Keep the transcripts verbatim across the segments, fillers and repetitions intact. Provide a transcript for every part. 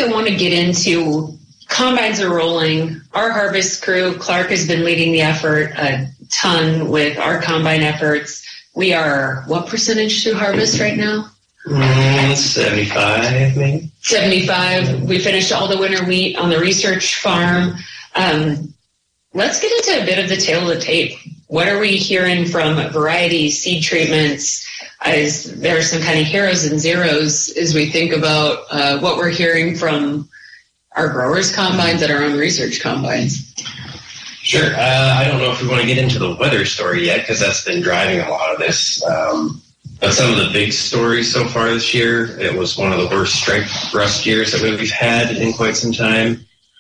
I want to get into, combines are rolling. Our harvest crew, Clark, has been leading the effort a ton with our combine efforts. We are, what percentage to harvest right now? Mm, seventy-five, maybe. seventy-five. We finished all the winter wheat on the research farm. Um, let's get into a bit of the tail of the tape. What are we hearing from varieties, seed treatments? As there are some kind of heroes and zeros as we think about uh, what we're hearing from our growers' combines and our own research combines. Sure. Uh, I don't know if we want to get into the weather story yet, because that's been driving a lot of this. Um, but some of the big stories so far this year, it was one of the worst striped rust years that we've had in quite some time.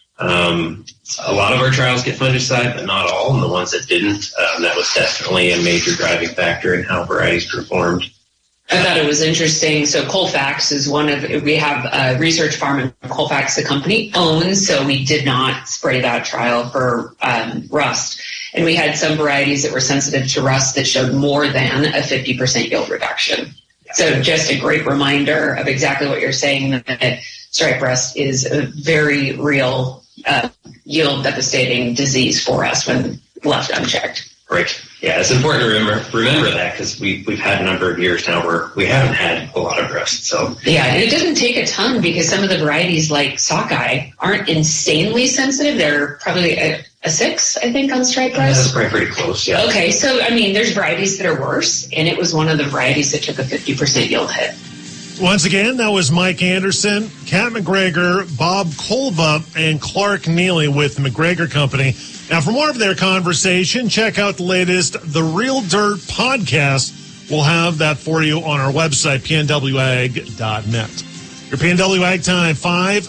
Um, a lot of our trials get fungicide, but not all, and the ones that didn't, um, that was definitely a major driving factor in how varieties performed. I thought it was interesting. So Colfax is one of, we have a research farm in Colfax the company owns, so we did not spray that trial for um, rust. And we had some varieties that were sensitive to rust that showed more than a fifty percent yield reduction. So just a great reminder of exactly what you're saying, that stripe rust is a very real uh, yield devastating disease for us when left unchecked. Right. Yeah, it's important to remember remember that, because we, we've had a number of years now where we haven't had a lot of rust. So yeah, and it doesn't take a ton, because some of the varieties like sockeye aren't insanely sensitive. They're probably a, a six, I think, on stripe rust. That's probably pretty close, yeah. Okay, so, I mean, there's varieties that are worse, and it was one of the varieties that took a fifty percent yield hit. Once again, that was Mike Anderson, Kat McGregor, Bob Kolva, and Clark Neely with the McGregor Company. Now, for more of their conversation, check out the latest The Real Dirt podcast. We'll have that for you on our website, p n w ag dot net. Your P N W Ag Time, five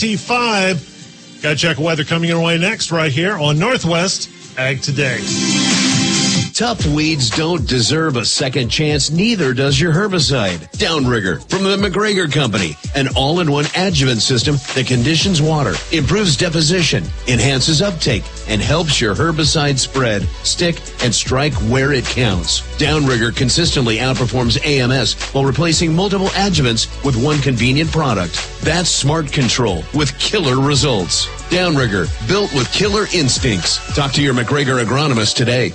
twenty-five. Got to check weather coming your way next right here on Northwest Ag Today. Tough weeds don't deserve a second chance, neither does your herbicide. Downrigger from the McGregor Company, an all-in-one adjuvant system that conditions water, improves deposition, enhances uptake, and helps your herbicide spread, stick, and strike where it counts. Downrigger consistently outperforms A M S while replacing multiple adjuvants with one convenient product. That's smart control with killer results. Downrigger, built with killer instincts. Talk to your McGregor agronomist today.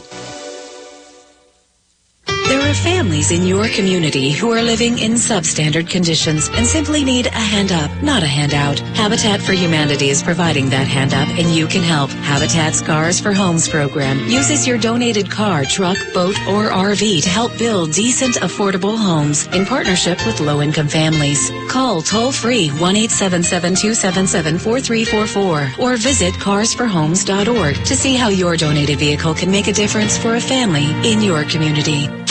There are families in your community who are living in substandard conditions and simply need a hand up, not a handout. Habitat for Humanity is providing that hand up, and you can help. Habitat's Cars for Homes program uses your donated car, truck, boat, or R V to help build decent, affordable homes in partnership with low-income families. Call toll-free one eight seven seven, two seven seven, four three four four or visit cars for homes dot org to see how your donated vehicle can make a difference for a family in your community.